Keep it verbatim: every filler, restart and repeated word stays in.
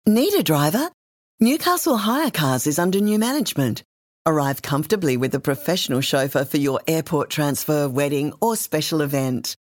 Need a driver? Newcastle Hire Cars is under new management. Arrive comfortably with a professional chauffeur for your airport transfer, wedding or special event.